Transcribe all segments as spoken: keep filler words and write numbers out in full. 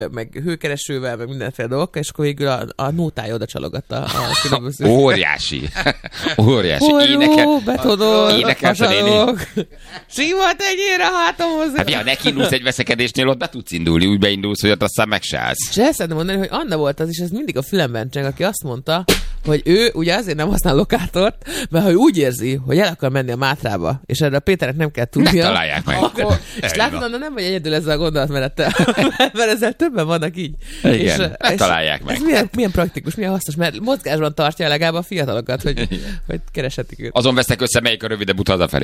meg hőkeresővel, meg mindenféle dolgokkal, és akkor végül a, a nótája oda csalogatta a különböző... Óriási. Óriási. Forró, Énekel... betonol, Énekelt a néni. Sima tegyér a hátamhoz. Hát ja, neki indulsz egy veszekedésnél, ott be tudsz indulni, úgy beindulsz, hogy ott aztán meg se állsz. És ezt szeretném mondani, hogy Anna volt az, és ez mindig a fülemben cseng, aki azt mondta, hogy ő ugye azért nem használ lokátort, mert ha ő úgy érzi, hogy el akar menni a Mátrába, és erre a Péternek nem kell tudnia. Ne találják meg. Akkor, és látod, Anna, nem vagy egyedül ezzel a gondolatmenettel, mert ezzel többen vannak így. Igen, és, ne és találják meg. Ez milyen, milyen praktikus, milyen hasznos, mert mozgásban tartja legalább a fiatalokat, hogy, hogy kereshetik őt. Azon vesznek össze, melyik a rövidebb út hazafelé.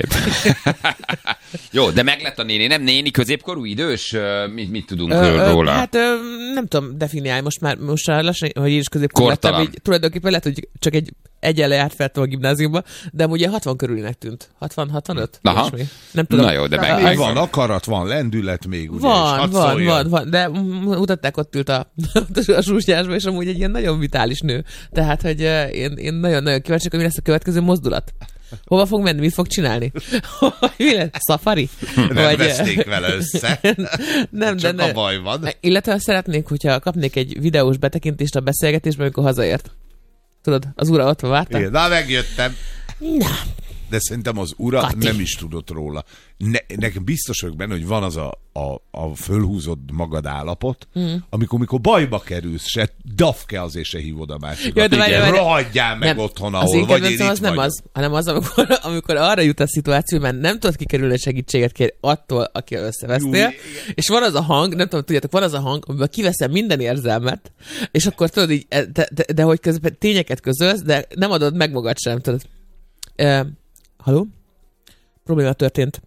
Jó, de meg lett a néni, nem néni, középkorú, idős? Mit, mit tudunk ö, róla? Hát ö, nem tudom definiálni, most már most már lassan, hogy én is középkorú lettem, így tulajdonképpen lehet, hogy csak egy egyenle járt fel a gimnáziumba, de ugye hatvan körülinek tűnt. hatvan hatvanöt? Aha. Nem tudom. Na jó, de meg, meg van akarat, van lendület még, ugye? Van, van, van, van, de mutatták, ott ült a, a zsúsnyásba, és amúgy egy ilyen nagyon vitális nő. Tehát, hogy én, én nagyon-nagyon kíváncsi, hogy mi lesz a következő mozdulat. Hova fog menni, mit fog csinálni? Mi lesz? Safari? Nem Vagy... veszték vele össze. Nem, csak de a baj van. Illetve szeretnék, hogyha kapnék egy videós betekintést a beszélgetésben, amikor hazaért. Tudod, az ura ott van, vártál? Igen, na, megjöttem. Na. De szerintem az ura Kati. nem is tudott róla. Ne, nekem biztos vagyok benne, hogy van az a, a, a fölhúzott magad állapot, mm. amikor, amikor bajba kerülsz, se dafke azért se hívod a másikat. Ja, rohadjál meg nem, otthon, ahol vagy én itt az nem az, hanem az, amikor, amikor arra jut a szituáció, mert nem tudod kikerülni segítséget kér attól, akivel összevesztél, és van az a hang, nem tudom, tudjátok, van az a hang, amiben kiveszem minden érzelmet, és akkor tudod így, de, de, de hogy közben tényeket közölsz, de nem adod meg magad sem, tudod. Uh, Halló? Probléma történt.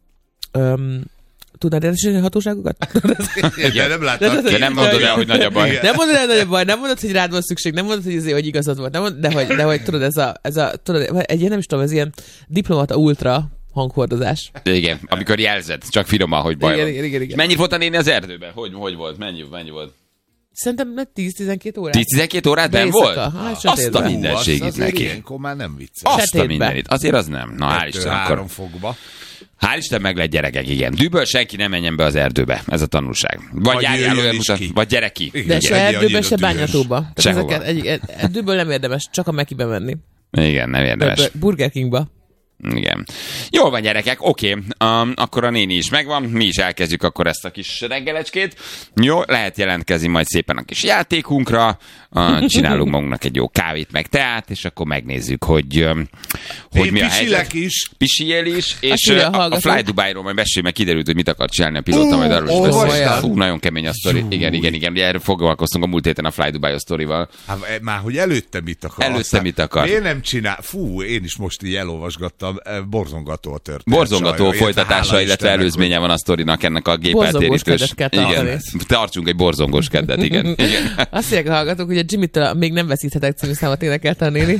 Um, tudnád értesíteni a hatóságokat? Igen, nem láttad. De nem mondod el, hogy nagy a baj. Nem mondod el, hogy nagy a baj, nem mondod, hogy rád van szükség, nem mondod, hogy, azért, hogy igazad volt, nem mondod, de, hogy, de hogy tudod, ez a, ez a tudod, egy ilyen, nem is tudom, ez ilyen diplomata ultra hanghordozás. Igen, amikor jelzed, csak finoman, hogy baj igen, van. igen, igen, igen. Mennyit volt a néni az erdőben? Hogy, hogy volt? Mennyi, mennyi volt? Szerintem tíz-tizenkét órát. tíz-tizenkét órát nem volt? Hát, azt a mindenségét neki. Ilyenkor már nem vicces. Azt a mindenit. Azért az nem. Na, hál' Isten, akkor... fogba. Hál' Isten, meg lett gyerekek, igen. Dűből senki nem menjen be az erdőbe. Ez a tanulság. Vagy, vagy járjál olyan mutat, vagy gyere ki. De se erdőbe, se bányatóba. Sehova. Dűből nem érdemes, csak a Mekibe menni. Igen, nem érdemes. Burger Kingba. Igen. Jól van, gyerekek, oké, okay. um, akkor a néni is megvan, mi is elkezdjük akkor ezt a kis reggelecskét. Jó, lehet jelentkezni majd szépen a kis játékunkra, uh, csinálunk magunknak egy jó kávét, meg teát, és akkor megnézzük, hogy, um, hogy mi a helyzet. is. Pisijél is, és a, a, a Fly Dubai-ról majd mesélj, meg kiderült, hogy mit akar csinálni a pilóta, majd arról is beszél. Fú, nagyon kemény a sztori. Igen, igen, igen. Ugye erről foglalkoztunk a múlt héten a Fly Dubai sztorival. Hát már, hogy előtte mit akar. Előtte mit akar. Én nem csinál. Fú, én is most így elolvasgattam. Borzongató a történet. Borzongató folytatása, illetve előzménye van a sztorinak, ennek a gépeltérítős. Igen, tartsunk egy borzongós keddet, igen. igen. Azt mondják a hallgatók, hogy a Jimmy-től Még nem veszíthetek című számot énekelte a néni.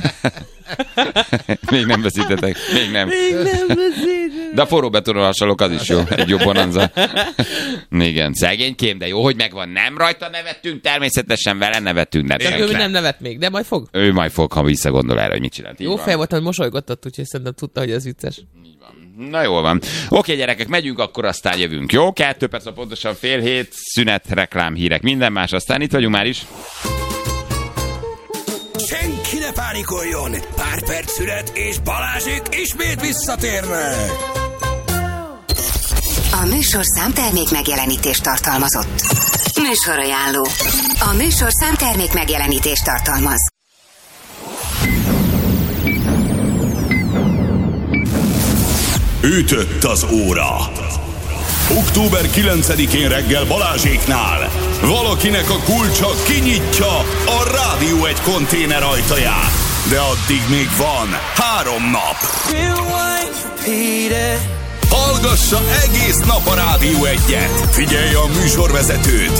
Még nem veszíthetek. Még nem. Még nem veszíthetek. De a forró betonról hasonlók, az is jó. Egy jó bonanza. Igen, szegénykém, de jó, hogy megvan. Nem rajta nevettünk, természetesen vele nevettünk. Nem, ő nem nevet még, de majd fog. Ő majd fog, ha visszagondol erre, hogy mit csinált. Jó fej volt, hogy mosolygottat, úgyhogy szerintem tudta, hogy ez vicces. Így van. Na jól van. Oké, gyerekek, megyünk, akkor aztán jövünk. Jó? Kettő perc, pontosan fél hét, szünet, reklám, hírek, minden más, aztán itt vagyunk már is. Senki ne pánikoljon! Pár perc szünet, és Balázsék ismét visszatérnek! A műsor számtermék megjelenítést tartalmazott. Műsorajánló. A műsor számtermék megjelenítést tartalmaz. Ütött az óra. október kilencedikén reggel Balázséknál valakinek a kulcsa kinyitja a Rádió egy konténer ajtaját. De addig még van három nap. Hallgassa egész nap a Rádió egyet. Figyelj a műsorvezetőt,